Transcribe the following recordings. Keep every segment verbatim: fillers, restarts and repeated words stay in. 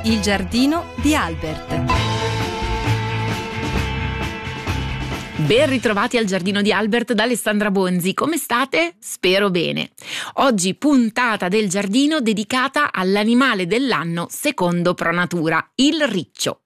Il giardino di Albert. Ben ritrovati al Giardino di Albert da Alessandra Bonzi. Come state? Spero bene. Oggi puntata del giardino dedicata all'animale dell'anno secondo Pronatura, il riccio.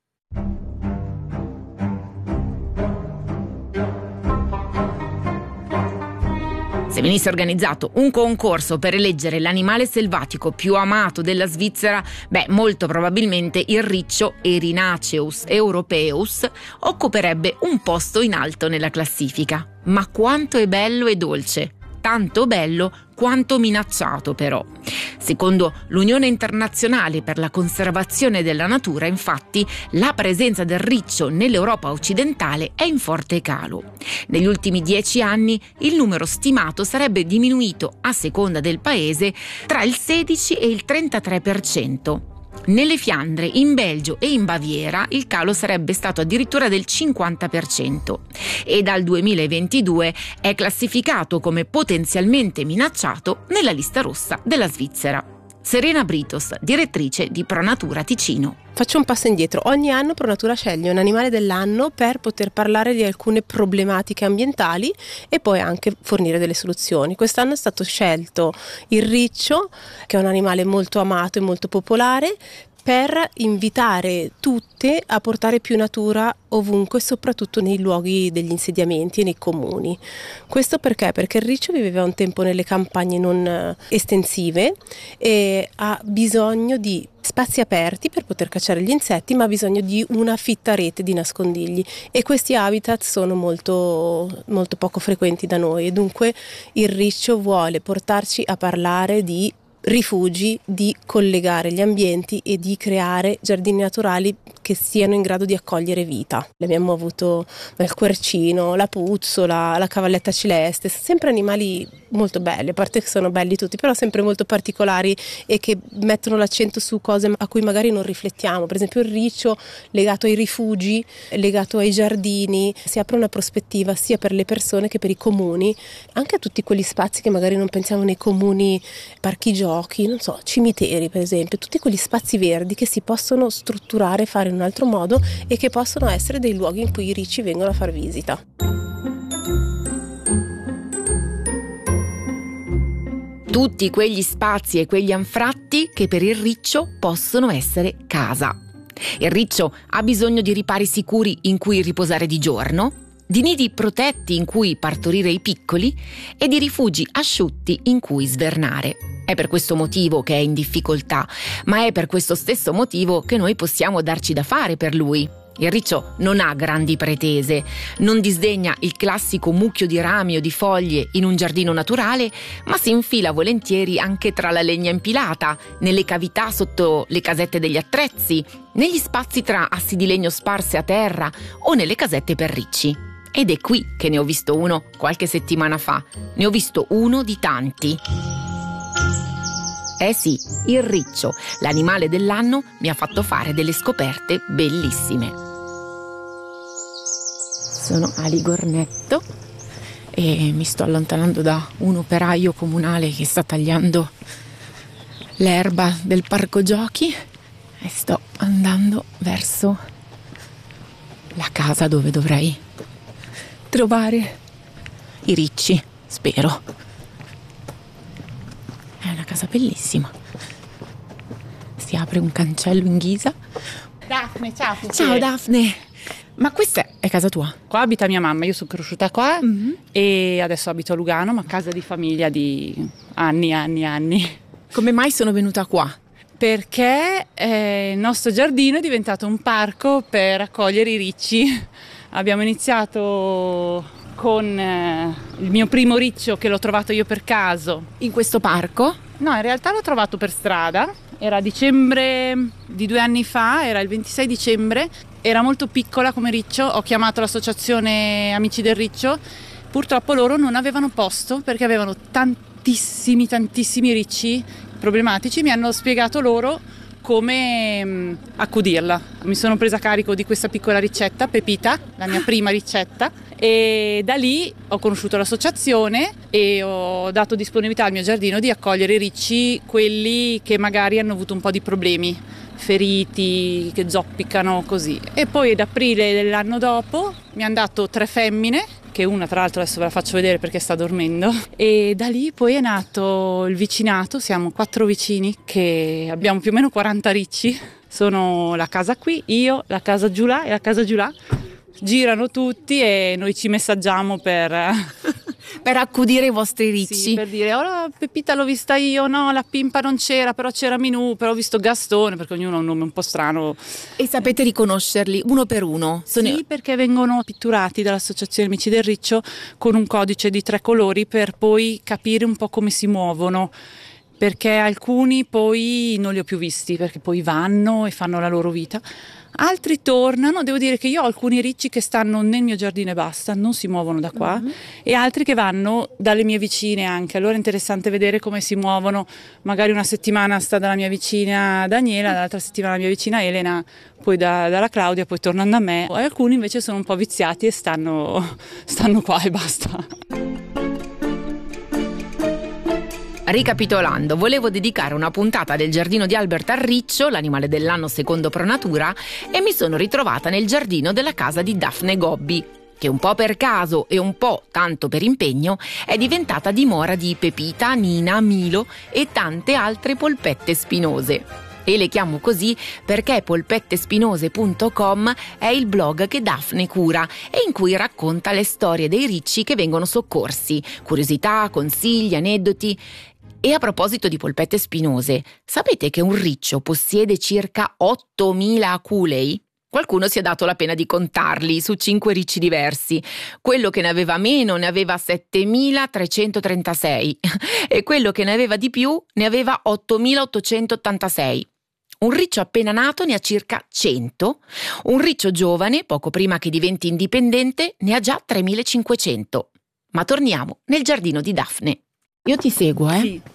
Se venisse organizzato un concorso per eleggere l'animale selvatico più amato della Svizzera, beh, molto probabilmente il riccio Erinaceus europaeus occuperebbe un posto in alto nella classifica. Ma quanto è bello e dolce! Tanto bello quanto minacciato, però. Secondo l'Unione Internazionale per la Conservazione della Natura, infatti, la presenza del riccio nell'Europa occidentale è in forte calo. Negli ultimi dieci anni il numero stimato sarebbe diminuito, a seconda del paese, tra il sedici e il trentatré per cento. Nelle Fiandre, in Belgio e in Baviera il calo sarebbe stato addirittura del cinquanta per cento e dal duemilaventidue è classificato come potenzialmente minacciato nella lista rossa della Svizzera. Serena Britos, direttrice di Pronatura Ticino. Faccio un passo indietro. Ogni anno Pronatura sceglie un animale dell'anno per poter parlare di alcune problematiche ambientali e poi anche fornire delle soluzioni. Quest'anno è stato scelto il riccio, che è un animale molto amato e molto popolare, per invitare tutte a portare più natura ovunque, soprattutto nei luoghi degli insediamenti e nei comuni. Questo perché? Perché il riccio viveva un tempo nelle campagne non estensive e ha bisogno di spazi aperti per poter cacciare gli insetti, ma ha bisogno di una fitta rete di nascondigli e questi habitat sono molto, molto poco frequenti da noi e dunque il riccio vuole portarci a parlare di rifugi, di collegare gli ambienti e di creare giardini naturali che siano in grado di accogliere vita. Abbiamo avuto il quercino, la puzzola, la cavalletta celeste, sempre animali molto belli, a parte che sono belli tutti, però sempre molto particolari e che mettono l'accento su cose a cui magari non riflettiamo. Per esempio il riccio legato ai rifugi, legato ai giardini, si apre una prospettiva sia per le persone che per i comuni, anche a tutti quegli spazi che magari non pensiamo nei comuni, parchi giochi, non so, cimiteri per esempio, tutti quegli spazi verdi che si possono strutturare e fare in un altro modo e che possono essere dei luoghi in cui i ricci vengono a far visita. Tutti quegli spazi e quegli anfratti che per il riccio possono essere casa. Il riccio ha bisogno di ripari sicuri in cui riposare di giorno, di nidi protetti in cui partorire i piccoli e di rifugi asciutti in cui svernare. È per questo motivo che è in difficoltà, ma è per questo stesso motivo che noi possiamo darci da fare per lui. Il riccio non ha grandi pretese, non disdegna il classico mucchio di rami o di foglie in un giardino naturale, ma si infila volentieri anche tra la legna impilata, nelle cavità sotto le casette degli attrezzi, negli spazi tra assi di legno sparse a terra o nelle casette per ricci. Ed è qui che ne ho visto uno qualche settimana fa. Ne ho visto uno di tanti. Eh sì, il riccio, l'animale dell'anno, mi ha fatto fare delle scoperte bellissime. Sono a Ligornetto e mi sto allontanando da un operaio comunale che sta tagliando l'erba del parco giochi e sto andando verso la casa dove dovrei trovare i ricci, spero. È una casa bellissima. Si apre un cancello in ghisa. Daphne, ciao. Ciao Daphne. Ma questa è casa tua? Qua abita mia mamma, io sono cresciuta qua Mm-hmm. e adesso abito a Lugano, ma casa di famiglia di anni, anni, anni. Come mai sono venuta qua? Perché eh, il nostro giardino è diventato un parco per accogliere i ricci. Abbiamo iniziato con eh, il mio primo riccio che l'ho trovato io per caso. In questo parco? No, in realtà l'ho trovato per strada, era dicembre di due anni fa, era il ventisei dicembre, era molto piccola come riccio, ho chiamato l'associazione Amici del Riccio, purtroppo loro non avevano posto perché avevano tantissimi, tantissimi ricci problematici, mi hanno spiegato loro come mh, accudirla. Mi sono presa carico di questa piccola ricetta, Pepita, la mia prima ricetta, e da lì ho conosciuto l'associazione e ho dato disponibilità al mio giardino di accogliere i ricci, quelli che magari hanno avuto un po' di problemi, feriti, che zoppicano, così. E poi ad aprile dell'anno dopo mi hanno dato tre femmine, che una tra l'altro adesso ve la faccio vedere perché sta dormendo, e da lì poi è nato il vicinato. Siamo quattro vicini che abbiamo più o meno quaranta ricci, sono la casa qui, io, la casa giù là e la casa giù là, girano tutti e noi ci messaggiamo per... per accudire i vostri ricci. Sì, per dire, oh la Pepita l'ho vista io, no, la Pimpa non c'era, però c'era Minù, però ho visto Gastone, perché ognuno ha un nome un po' strano. E sapete riconoscerli uno per uno? Sono... Sì, perché vengono pitturati dall'Associazione Amici del Riccio con un codice di tre colori per poi capire un po' come si muovono. Perché alcuni poi non li ho più visti, perché poi vanno e fanno la loro vita. Altri tornano, devo dire che io ho alcuni ricci che stanno nel mio giardino e basta, non si muovono da qua, uh-huh. e altri che vanno dalle mie vicine anche, allora è interessante vedere come si muovono, magari una settimana sta dalla mia vicina Daniela, l'altra settimana la mia vicina Elena, poi da, dalla Claudia, poi tornano da me, e alcuni invece sono un po' viziati e stanno, stanno qua e basta. Ricapitolando, volevo dedicare una puntata del giardino di Albert al riccio, l'animale dell'anno secondo Pronatura, e mi sono ritrovata nel giardino della casa di Daphne Gobbi, che un po' per caso e un po' tanto per impegno è diventata dimora di Pepita, Nina, Milo e tante altre polpette spinose. E le chiamo così perché polpettespinose punto com è il blog che Daphne cura e in cui racconta le storie dei ricci che vengono soccorsi, curiosità, consigli, aneddoti. E a proposito di polpette spinose, sapete che un riccio possiede circa ottomila aculei? Qualcuno si è dato la pena di contarli su cinque ricci diversi. Quello che ne aveva meno ne aveva settemilatrecentotrentasei e quello che ne aveva di più ne aveva ottomilaottocentottantasei. Un riccio appena nato ne ha circa cento, un riccio giovane, poco prima che diventi indipendente, ne ha già tremilacinquecento. Ma torniamo nel giardino di Daphne. Io ti seguo, eh? Sì.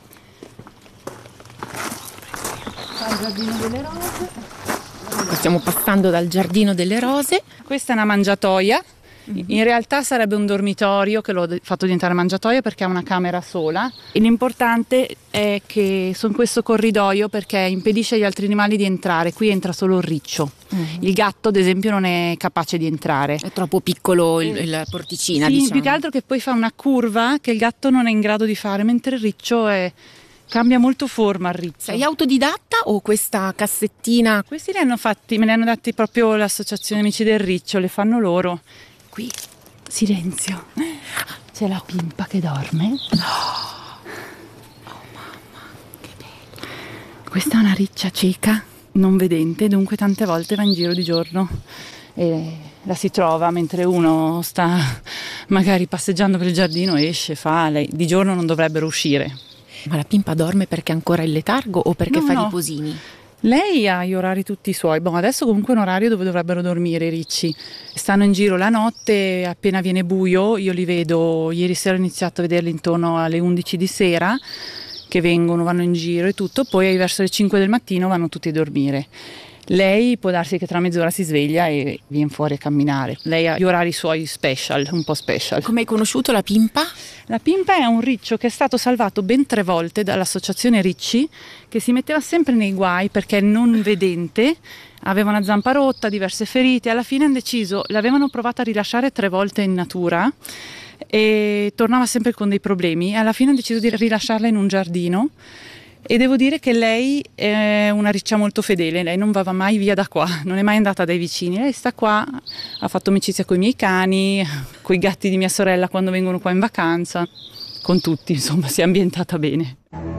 Al giardino delle rose. Stiamo passando dal giardino delle rose. Questa è una mangiatoia. In realtà sarebbe un dormitorio che l'ho fatto diventare mangiatoia perché ha una camera sola. E l'importante è che sono questo corridoio perché impedisce agli altri animali di entrare. Qui entra solo il riccio. Mm-hmm. Il gatto, ad esempio, non è capace di entrare. È troppo piccolo il, il porticina, sì, diciamo. Più che altro che poi fa una curva che il gatto non è in grado di fare, mentre il riccio è... cambia molto forma il riccio. Sei autodidatta o questa cassettina? Questi li hanno fatti, me li hanno dati proprio l'Associazione Amici del Riccio, le fanno loro. Qui, silenzio, c'è la Pimpa che dorme. Oh, oh mamma, che bella. Questa è una riccia cieca, non vedente, dunque tante volte va in giro di giorno e la si trova mentre uno sta magari passeggiando per il giardino, esce, fa, lei di giorno non dovrebbero uscire. Ma la Pimpa dorme perché è ancora in letargo o perché no, fa no. riposini? Lei ha gli orari tutti i suoi. Bon, adesso comunque è un orario dove dovrebbero dormire i ricci. Stanno in giro la notte, appena viene buio, io li vedo, ieri sera ho iniziato a vederli intorno alle undici di sera, che vengono, vanno in giro e tutto, poi verso le cinque del mattino vanno tutti a dormire. Lei può darsi che tra mezz'ora si sveglia e viene fuori a camminare. Lei ha gli orari suoi special, un po' special. Come hai conosciuto la Pimpa? La Pimpa è un riccio che è stato salvato ben tre volte dall'Associazione Ricci, che si metteva sempre nei guai perché è non vedente, aveva una zampa rotta, diverse ferite, alla fine hanno deciso, l'avevano provata a rilasciare tre volte in natura e tornava sempre con dei problemi e alla fine hanno deciso di rilasciarla in un giardino. E devo dire che lei è una riccia molto fedele, lei non va mai via da qua, non è mai andata dai vicini, lei sta qua, ha fatto amicizia con i miei cani, con i gatti di mia sorella quando vengono qua in vacanza, con tutti, insomma, si è ambientata bene.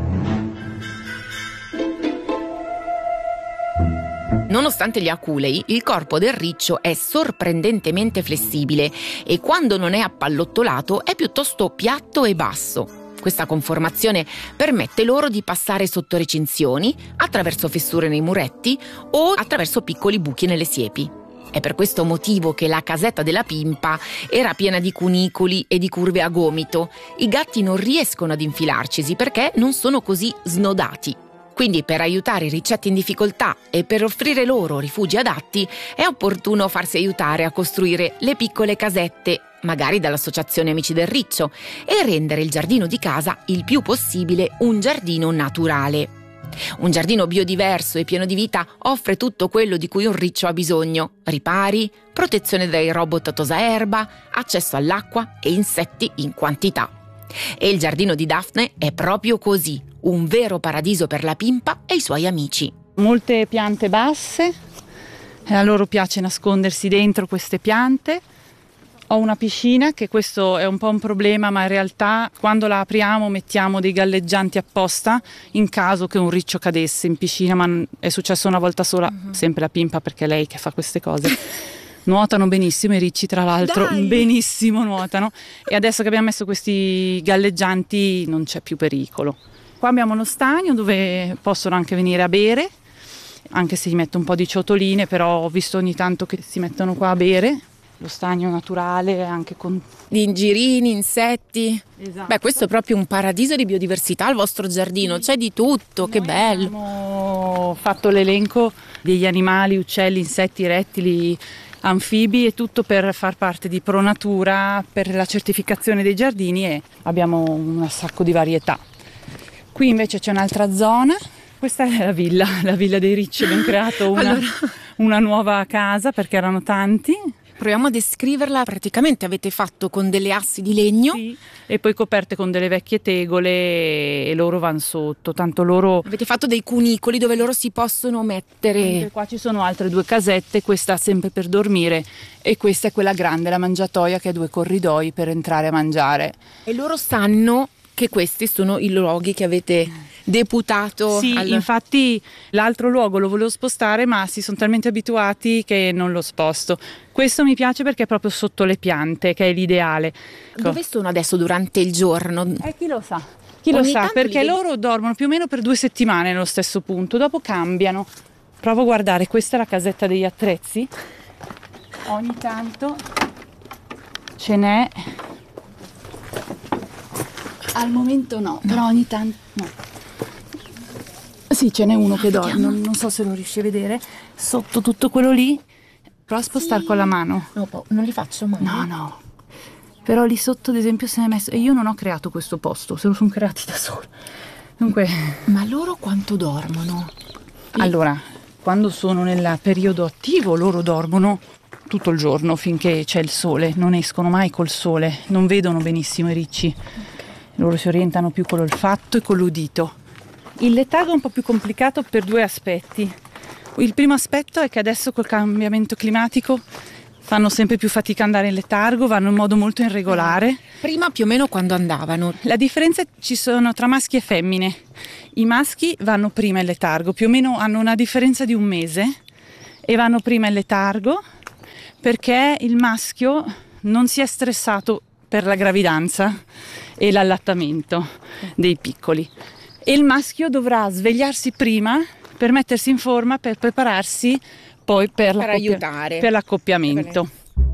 Nonostante gli aculei, il corpo del riccio è sorprendentemente flessibile e quando non è appallottolato è piuttosto piatto e basso. Questa conformazione permette loro di passare sotto recinzioni, attraverso fessure nei muretti o attraverso piccoli buchi nelle siepi. È per questo motivo che la casetta della Pimpa era piena di cunicoli e di curve a gomito. I gatti non riescono ad infilarcisi perché non sono così snodati. Quindi per aiutare i ricetti in difficoltà e per offrire loro rifugi adatti è opportuno farsi aiutare a costruire le piccole casette, magari dall'Associazione Amici del Riccio, e rendere il giardino di casa il più possibile un giardino naturale. Un giardino biodiverso e pieno di vita offre tutto quello di cui un riccio ha bisogno: ripari, protezione dai robot tosaerba, accesso all'acqua e insetti in quantità. E il giardino di Daphne è proprio così, un vero paradiso per la pimpa e i suoi amici. Molte piante basse, e a loro piace nascondersi dentro queste piante. Ho una piscina, che questo è un po' un problema, ma in realtà quando la apriamo mettiamo dei galleggianti apposta in caso che un riccio cadesse in piscina, ma è successo una volta sola, uh-huh. sempre la pimpa, perché è lei che fa queste cose. Nuotano benissimo i ricci, tra l'altro. Dai! Benissimo nuotano, e adesso che abbiamo messo questi galleggianti non c'è più pericolo. Qua abbiamo lo stagno dove possono anche venire a bere, anche se gli metto un po' di ciotoline, però ho visto ogni tanto che si mettono qua a bere. Lo stagno naturale anche con ingirini, insetti. Esatto. Beh, questo è proprio un paradiso di biodiversità il vostro giardino, c'è di tutto. Noi che bello. Abbiamo fatto l'elenco degli animali, uccelli, insetti, rettili, anfibi, e tutto per far parte di Pronatura, per la certificazione dei giardini, e abbiamo un sacco di varietà. Qui invece c'è un'altra zona, questa è la villa, la villa dei ricci. Abbiamo creato una, allora... una nuova casa perché erano tanti. Proviamo a descriverla. Praticamente avete fatto con delle assi di legno, sì, e poi coperte con delle vecchie tegole, e loro vanno sotto, tanto loro... Avete fatto dei cunicoli dove loro si possono mettere. Mentre qua ci sono altre due casette, questa sempre per dormire e questa è quella grande, la mangiatoia, che ha due corridoi per entrare a mangiare. E loro sanno che questi sono i luoghi che avete deputato? Sì, al... infatti l'altro luogo lo volevo spostare, ma si sono talmente abituati che non lo sposto. Questo mi piace perché è proprio sotto le piante, che è l'ideale. Dove sono adesso durante il giorno? Eh, chi lo sa, chi lo sa, perché loro dormono più o meno per due settimane nello stesso punto, dopo cambiano. Provo a guardare, questa è la casetta degli attrezzi, ogni tanto ce n'è, al momento no, no. però ogni tanto no. Sì, ce n'è uno che dorme, non, non so se lo riesci a vedere, sotto tutto quello lì. Prova a spostare sì. con la mano. No, non li faccio mai. No, no. Però lì sotto, ad esempio, se ne è messo... E io non ho creato questo posto, se lo sono creati da solo. Dunque... Ma loro quanto dormono? Allora, quando sono nel periodo attivo, loro dormono tutto il giorno finché c'è il sole. Non escono mai col sole, non vedono benissimo i ricci. Okay. Loro si orientano più con l'olfatto e con l'udito. Il letargo è un po' più complicato per due aspetti. Il primo aspetto è che adesso col cambiamento climatico fanno sempre più fatica ad andare in letargo, vanno in modo molto irregolare. Prima più o meno quando andavano? La differenza ci sono tra maschi e femmine. I maschi vanno prima in letargo, più o meno hanno una differenza di un mese, e vanno prima in letargo perché il maschio non si è stressato per la gravidanza e l'allattamento dei piccoli. E il maschio dovrà svegliarsi prima per mettersi in forma, per prepararsi poi per, per, aiutare. per l'accoppiamento.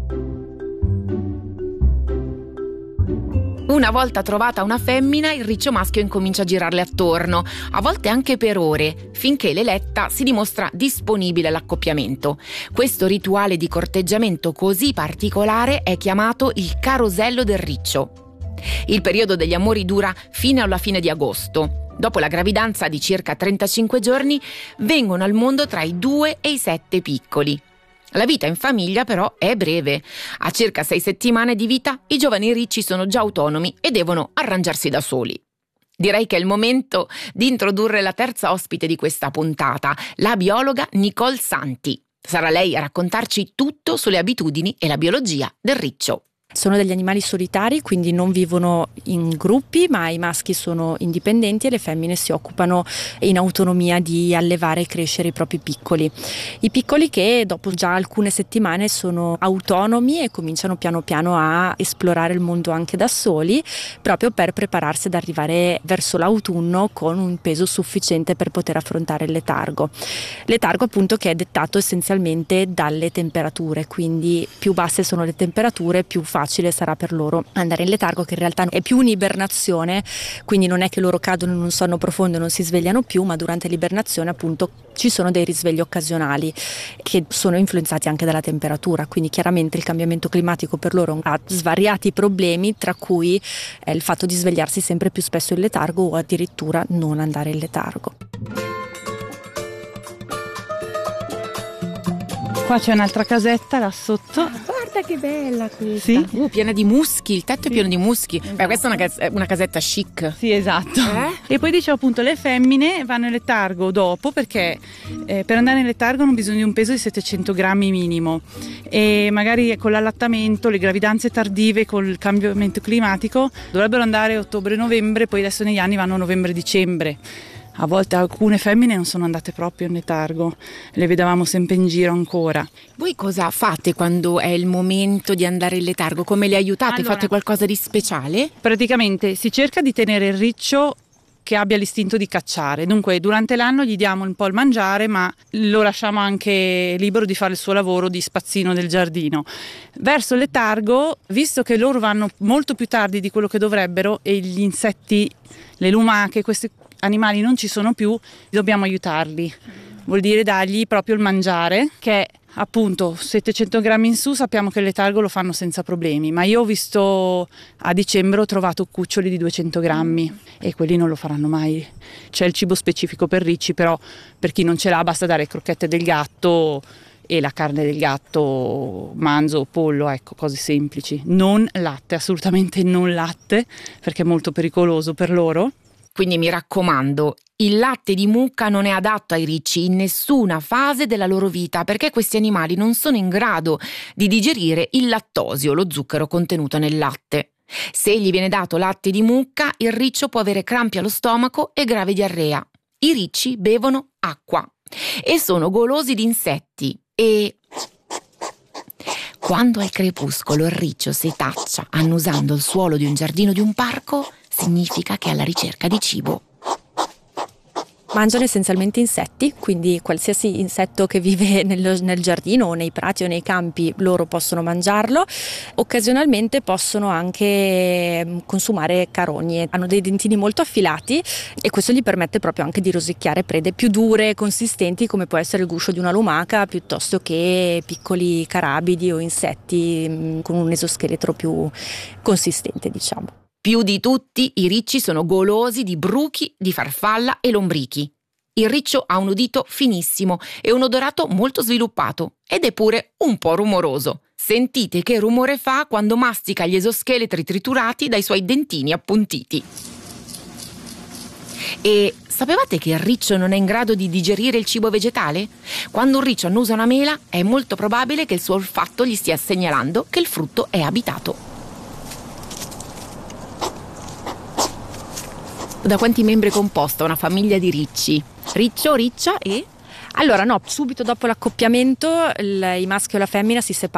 Una volta trovata una femmina, il riccio maschio incomincia a girarle attorno, a volte anche per ore, finché l'eletta si dimostra disponibile all'accoppiamento. Questo rituale di corteggiamento così particolare è chiamato il carosello del riccio. Il periodo degli amori dura fino alla fine di agosto. Dopo la gravidanza di circa trentacinque giorni vengono al mondo tra i due e i sette piccoli. La vita in famiglia però è breve. A circa sei settimane di vita i giovani ricci sono già autonomi e devono arrangiarsi da soli. Direi che è il momento di introdurre la terza ospite di questa puntata, la biologa Nicole Santi. Sarà lei a raccontarci tutto sulle abitudini e la biologia del riccio. Sono degli animali solitari, quindi non vivono in gruppi, ma i maschi sono indipendenti e le femmine si occupano in autonomia di allevare e crescere i propri piccoli. I piccoli che dopo già alcune settimane sono autonomi e cominciano piano piano a esplorare il mondo anche da soli, proprio per prepararsi ad arrivare verso l'autunno con un peso sufficiente per poter affrontare il letargo. Letargo appunto che è dettato essenzialmente dalle temperature, quindi più basse sono le temperature, più fa facile sarà per loro andare in letargo, che in realtà è più un'ibernazione, quindi non è che loro cadono in un sonno profondo e non si svegliano più, ma durante l'ibernazione appunto ci sono dei risvegli occasionali che sono influenzati anche dalla temperatura, quindi chiaramente il cambiamento climatico per loro ha svariati problemi, tra cui è il fatto di svegliarsi sempre più spesso in letargo o addirittura non andare in letargo. Qua c'è un'altra casetta là sotto. Guarda che bella questa. Sì. Uh, piena di muschi, il tetto è pieno di muschi. Beh, questa è una, cas- una casetta chic. Sì, esatto. Eh? E poi dicevo appunto, le femmine vanno in letargo dopo perché eh, per andare in letargo hanno bisogno di un peso di settecento grammi minimo, e magari con l'allattamento, le gravidanze tardive, col cambiamento climatico dovrebbero andare ottobre-novembre, poi adesso negli anni vanno novembre-dicembre. A volte alcune femmine non sono andate proprio in letargo, le vedevamo sempre in giro ancora. Voi cosa fate quando è il momento di andare in letargo? Come le aiutate? Allora, fate qualcosa di speciale? Praticamente si cerca di tenere il riccio che abbia l'istinto di cacciare, dunque durante l'anno gli diamo un po' il mangiare, ma lo lasciamo anche libero di fare il suo lavoro di spazzino del giardino. Verso il letargo, visto che loro vanno molto più tardi di quello che dovrebbero e gli insetti, le lumache, questi animali non ci sono più, dobbiamo aiutarli. Vuol dire dargli proprio il mangiare, che è appunto settecento grammi in su. Sappiamo che il letargo lo fanno senza problemi, ma io ho visto a dicembre, ho trovato cuccioli di duecento grammi e quelli non lo faranno mai. C'è il cibo specifico per ricci, però per chi non ce l'ha basta dare crocchette del gatto e la carne del gatto, manzo, pollo, ecco, cose semplici. Non latte, assolutamente non latte, perché è molto pericoloso per loro. Quindi mi raccomando, il latte di mucca non è adatto ai ricci in nessuna fase della loro vita, perché questi animali non sono in grado di digerire il lattosio, lo zucchero contenuto nel latte. Se gli viene dato latte di mucca, il riccio può avere crampi allo stomaco e grave diarrea. I ricci bevono acqua e sono golosi di insetti e... Quando al crepuscolo il riccio si taccia annusando il suolo di un giardino di un parco, significa che è alla ricerca di cibo. Mangiano essenzialmente insetti, quindi qualsiasi insetto che vive nello, nel giardino o nei prati o nei campi loro possono mangiarlo. Occasionalmente possono anche consumare carogne, hanno dei dentini molto affilati e questo gli permette proprio anche di rosicchiare prede più dure, consistenti, come può essere il guscio di una lumaca, piuttosto che piccoli carabidi o insetti con un esoscheletro più consistente, diciamo. Più di tutti, i ricci sono golosi di bruchi, di farfalla e lombrichi. Il riccio ha un udito finissimo e un odorato molto sviluppato ed è pure un po' rumoroso. Sentite che rumore fa quando mastica gli esoscheletri triturati dai suoi dentini appuntiti. E sapevate che il riccio non è in grado di digerire il cibo vegetale? Quando un riccio annusa una mela, è molto probabile che il suo olfatto gli stia segnalando che il frutto è abitato. Da quanti membri è composta una famiglia di ricci? Riccio, riccia e... Allora no, subito dopo l'accoppiamento il, i maschi o la femmina si separano.